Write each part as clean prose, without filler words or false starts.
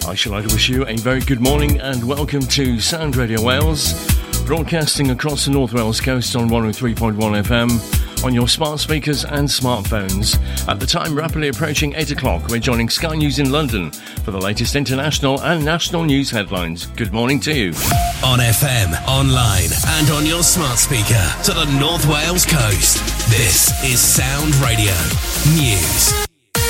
I should like to wish you a very good morning and welcome to Sound Radio Wales, broadcasting across the North Wales coast on 103.1 FM on your smart speakers and smartphones. At the time, rapidly approaching 8 o'clock, we're joining Sky News in London for the latest international and national news headlines. Good morning to you. On FM, online and on your smart speaker to the North Wales coast. This is Sound Radio News.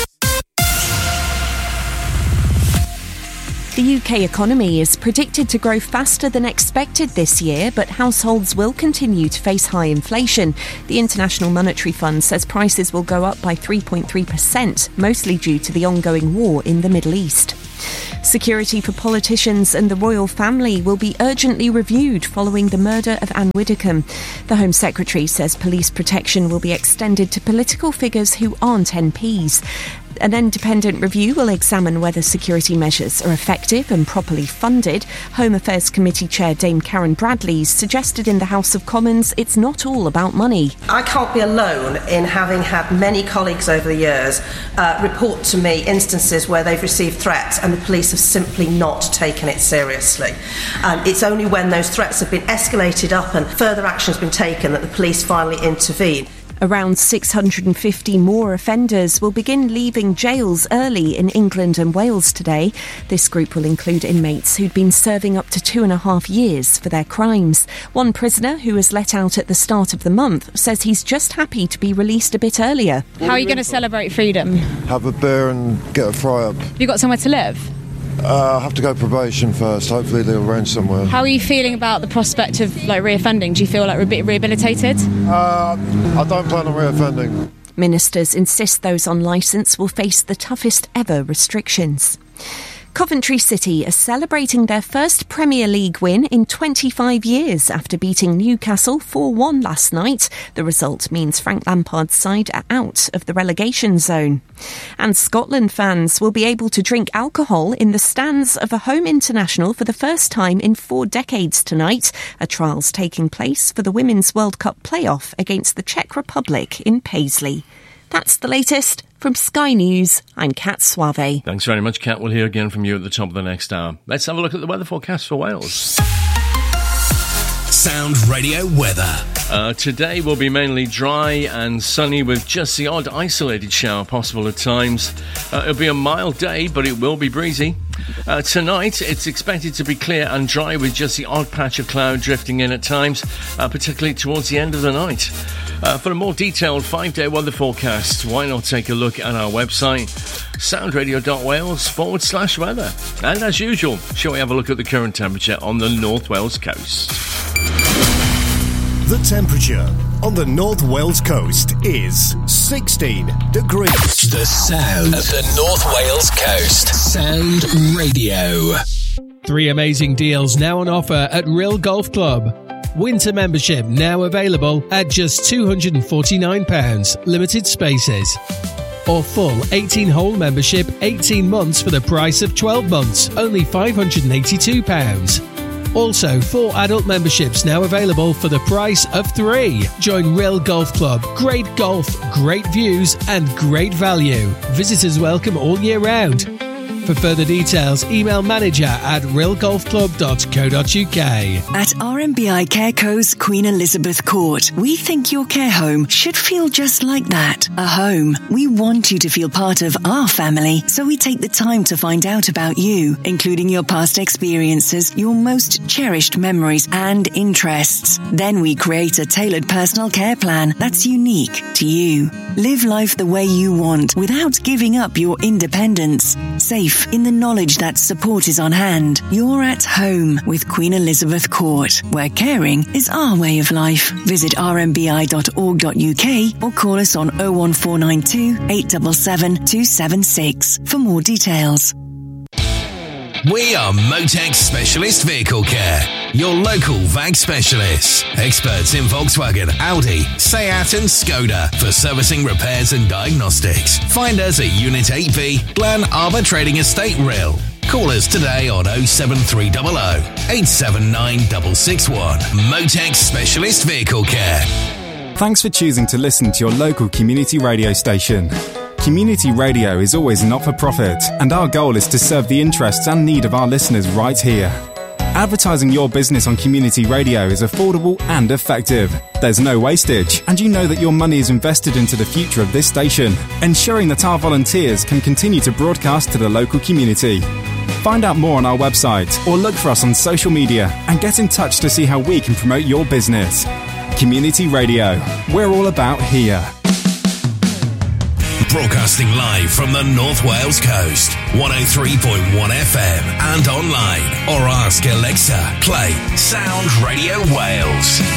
The UK economy is predicted to grow faster than expected this year, but households will continue to face high inflation. The International Monetary Fund says prices will go up by 3.3%, mostly due to the ongoing war in the Middle East. Security for politicians and the royal family will be urgently reviewed following the murder of Anne Widdecombe. The Home Secretary says police protection will be extended to political figures who aren't MPs. An independent review will examine whether security measures are effective and properly funded. Home Affairs Committee Chair Dame Karen Bradley suggested in the House of Commons it's not all about money. I can't be alone in having had many colleagues over the years report to me instances where they've received threats and the police have simply not taken it seriously. It's only when those threats have been escalated up and further action has been taken that the police finally intervene. Around 650 more offenders will begin leaving jails early in England and Wales today. This group will include inmates who'd been serving up to 2.5 years for their crimes. One prisoner, who was let out at the start of the month, says he's just happy to be released a bit earlier. How are you going to celebrate freedom? Have a beer and get a fry up. Have you got somewhere to live? I have to go probation first. Hopefully they'll arrange somewhere. How are you feeling about the prospect of reoffending? Do you feel like we're a bit rehabilitated? I don't plan on reoffending. Ministers insist those on licence will face the toughest ever restrictions. Coventry City are celebrating their first Premier League win in 25 years after beating Newcastle 4-1 last night. The result means Frank Lampard's side are out of the relegation zone. And Scotland fans will be able to drink alcohol in the stands of a home international for the first time in 4 decades tonight. A trial's taking place for the Women's World Cup playoff against the Czech Republic in Paisley. That's the latest. From Sky News, I'm Kat Suave. Thanks very much, Kat. We'll hear again from you at the top of the next hour. Let's have a look at the weather forecast for Wales. Sound Radio weather. Today will be mainly dry and sunny with just the odd isolated shower possible at times. It'll be a mild day, but it will be breezy. Tonight, it's expected to be clear and dry with just the odd patch of cloud drifting in at times, particularly towards the end of the night. For a more detailed 5-day weather forecast, why not take a look at our website, soundradio.wales/weather. And as usual, shall we have a look at the current temperature on the North Wales coast? The temperature on the North Wales coast is 16 degrees. The sound of the North Wales coast. Sound Radio. 3 amazing deals now on offer at Rill Golf Club. Winter membership now available at just £249, limited spaces. Or full 18-hole membership, 18 months for the price of 12 months, only £582. Also, 4 adult memberships now available for the price of 3. Join Rill Golf Club. Great golf, great views and great value. Visitors welcome all year round. For further details, email manager@rillgolfclub.co.uk. At RMBI Careco's Queen Elizabeth Court, we think your care home should feel just like that, a home. We want you to feel part of our family, so we take the time to find out about you, including your past experiences, your most cherished memories and interests. Then we create a tailored personal care plan that's unique to you. Live life the way you want without giving up your independence. Safe in the knowledge that support is on hand. You're at home with Queen Elizabeth Court, where caring is our way of life. Visit rmbi.org.uk or call us on 01492 877 276 for more details. We are Motec Specialist Vehicle Care, your local VAG specialists. Experts in Volkswagen, Audi, Seat and Skoda for servicing, repairs and diagnostics. Find us at Unit 8B, Glen Arbor Trading Estate, Rill. Call us today on 07300 879 661. Motec Specialist Vehicle Care. Thanks for choosing to listen to your local community radio station. Community radio is always not for profit, and our goal is to serve the interests and need of our listeners right here. Advertising your business on community radio is affordable and effective. There's no wastage, and you know that your money is invested into the future of this station, ensuring that our volunteers can continue to broadcast to the local community. Find out more on our website or look for us on social media and get in touch to see how we can promote your business. Community Radio. We're all about here. Broadcasting live from the North Wales coast, 103.1 FM and online, or ask Alexa, play Sound Radio Wales.